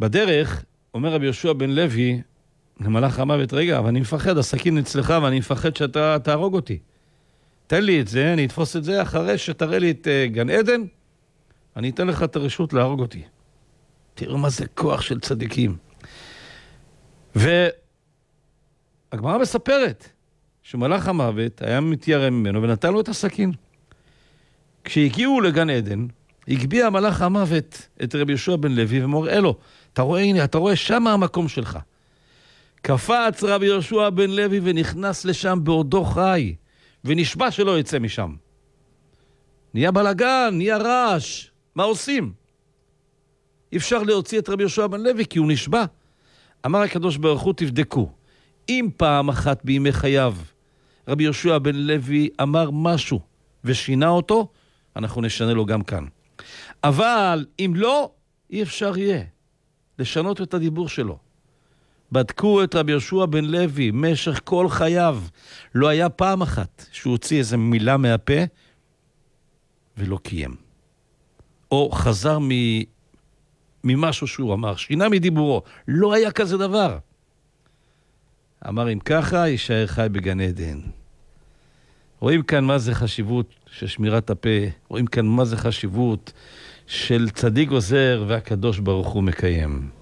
בדרך, אומר רבי יהושע בן לוי, למלאך המוות, רגע, אבל אני מפחד, הסכין אצלך, ואני מפחד שאתה תהרוג אותי. תן לי את זה, אני אתפוס את זה, אחרי שתראה לי את גן עדן, אני אתן לך את הרשות להרוג אותי. תראו מה זה כוח של צדיקים. והגמרא מספרת שמלאך המוות היה מתיירא ממנו ונתן לו את הסכין. כשהגיעו לגן עדן, הגביע מלאך המוות את רבי יהושע בן לוי ומראה לו, אתה רואה, הנה, אתה רואה שם המקום שלך. קפץ רבי יהושע בן לוי ונכנס לשם בעודו חי, ונשבע שלא יצא משם. נהיה בלגן, נהיה רעש. מה עושים? אי אפשר להוציא את רבי יהושע בן לוי כי הוא נשבע. אמר הקדוש ברוך הוא, תבדקו. אם פעם אחת בימי חייו רבי יהושע בן לוי אמר משהו ושינה אותו, אנחנו נשנה לו גם כאן. אבל אם לא, אי אפשר יהיה לשנות את הדיבור שלו. בדקו את רבי יהושע בן לוי משך כל חייו. לא היה פעם אחת שהוא הוציא איזו מילה מהפה ולא קיים. או חזר ממשהו שהוא אמר, שינה מדיבורו. לא היה כזה דבר. אמר אם ככה, יישאר חי בגן עדן. רואים כאן מה זה חשיבות של שמירת הפה. רואים כאן מה זה חשיבות של צדיק עוזר והקדוש ברוך הוא מקיים.